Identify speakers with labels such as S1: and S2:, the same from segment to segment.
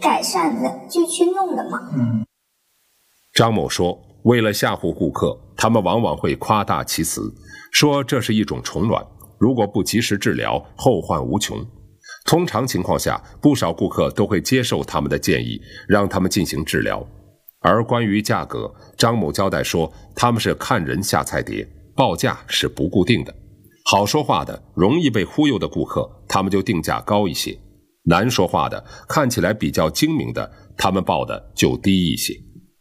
S1: 改善的就去弄的嘛。
S2: 张某说，为了吓唬顾客，他们往往会夸大其词，说这是一种虫卵，如果不及时治疗，后患无穷。通常情况下，不少顾客都会接受他们的建议，让他们进行治疗。而关于价格，张某交代说，他们是看人下菜碟，报价是不固定的。好说话的、容易被忽悠的顾客，他们就定价高一些；难说话的、看起来比较精明的，他们报的就低一些。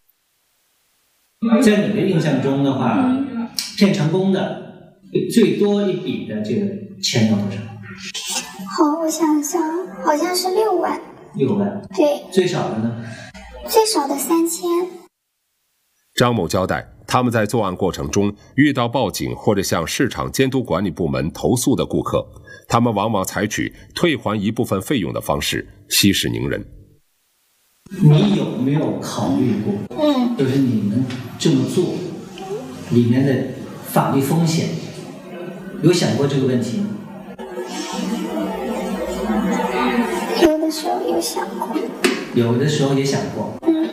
S3: 在你的印象中的话，骗成功的最多一笔的这个钱有多少？
S1: 好，我想想，好像是6万。
S3: 6万。
S1: 对。
S3: 最少的呢？
S1: 最少的3000。
S2: 张某交代，他们在作案过程中遇到报警或者向市场监督管理部门投诉的顾客，他们往往采取退还一部分费用的方式息事宁人。
S3: 你有没有考虑过，就是你们这么做里面的法律风险，有想过这个问题吗？
S1: 有的时候有想过。
S3: 有的时候也想过。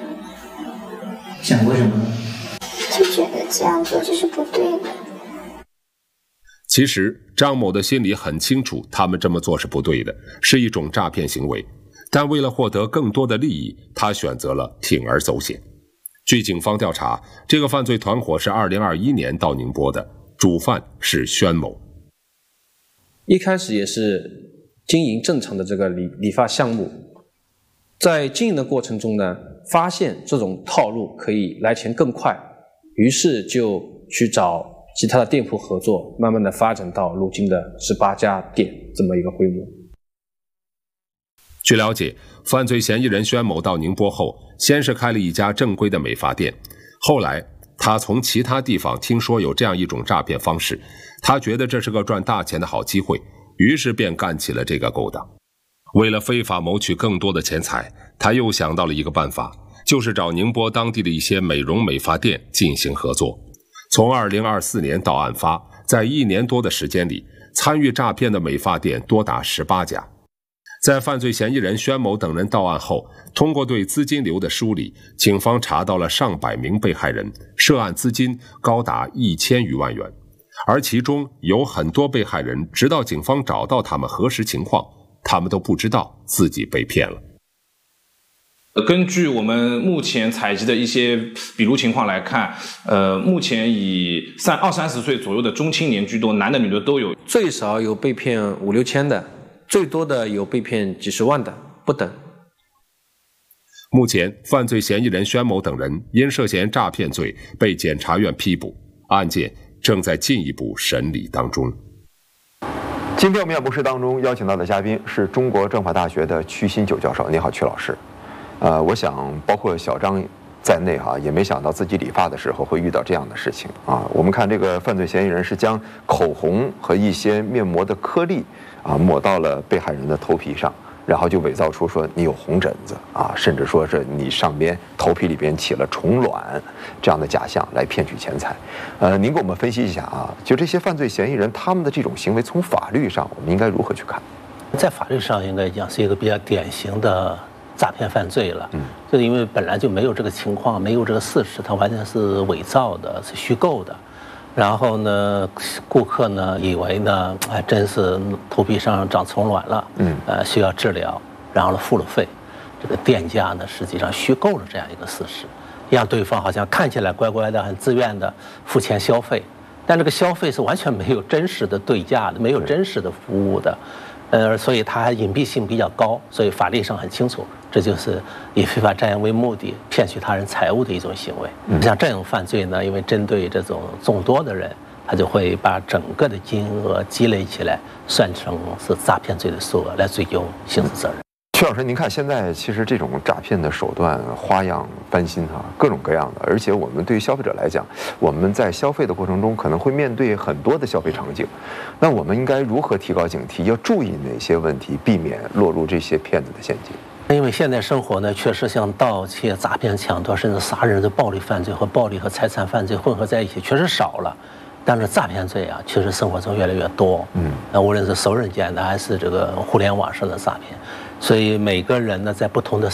S3: 想过什么呢？
S1: 就觉得这样做就是不对的。
S2: 其实张某的心里很清楚，他们这么做是不对的，是一种诈骗行为。但为了获得更多的利益，他选择了铤而走险。据警方调查，这个犯罪团伙是2021年到宁波的，主犯是宣某。
S4: 一开始也是经营正常的这个理发项目，在经营的过程中呢，发现这种套路可以来钱更快，于是就去找其他的店铺合作，慢慢的发展到如今的18家店这么一个规模。
S2: 据了解，犯罪嫌疑人宣某到宁波后，先是开了一家正规的美发店，后来他从其他地方听说有这样一种诈骗方式，他觉得这是个赚大钱的好机会，于是便干起了这个勾当。为了非法谋取更多的钱财，他又想到了一个办法，就是找宁波当地的一些美容美发店进行合作。从2024年到案发，在1年多的时间里，参与诈骗的美发店多达18家。在犯罪嫌疑人宣某等人到案后，通过对资金流的梳理，警方查到了上百名被害人，涉案资金高达1000余万元。而其中有很多被害人，直到警方找到他们核实情况，他们都不知道自己被骗了。
S5: 根据我们目前采集的一些笔录情况来看，目前以20-30岁左右的中青年居多，男的女的都有。
S4: 最少有被骗5-6千的，最多的有被骗几十万的，不等。
S2: 目前，犯罪嫌疑人宣某等人因涉嫌诈骗罪被检察院批捕，案件正在进一步审理当中。
S6: 今天我们演播室当中邀请到的嘉宾是中国政法大学的曲新九教授。你好，曲老师。我想包括小张在内也没想到自己理发的时候会遇到这样的事情啊。我们看这个犯罪嫌疑人是将口红和一些面膜的颗粒抹到了被害人的头皮上，然后就伪造出说你有红疹子甚至说是你上边头皮里边起了虫卵这样的假象来骗取钱财。您给我们分析一下就这些犯罪嫌疑人他们的这种行为，从法律上我们应该如何去看？
S7: 在法律上应该讲是一个比较典型的诈骗犯罪了，就是因为本来就没有这个情况，没有这个事实，它完全是伪造的，是虚构的。然后呢，顾客呢以为呢，真是头皮上长虫卵了，需要治疗，然后呢付了费，这个店家呢实际上虚构了这样一个事实，让对方好像看起来乖乖的、很自愿的付钱消费，但这个消费是完全没有真实的对价的，没有真实的服务的。所以它隐蔽性比较高，所以法律上很清楚，这就是以非法占有为目的骗取他人财物的一种行为。像这种犯罪呢，因为针对这种众多的人，他就会把整个的金额积累起来，算成是诈骗罪的数额来追究刑事责任。
S6: 曲老师，您看现在其实这种诈骗的手段花样翻新各种各样的，而且我们对于消费者来讲，我们在消费的过程中可能会面对很多的消费场景，那我们应该如何提高警惕？要注意哪些问题，避免落入这些骗子的陷阱？
S7: 因为现在生活呢，确实像盗窃、诈骗、抢夺，甚至杀人的暴力犯罪和暴力和财产犯罪混合在一起，确实少了。但是诈骗罪确实生活中越来越多。那无论是熟人间的，还是这个互联网上的诈骗，所以每个人呢，在不同的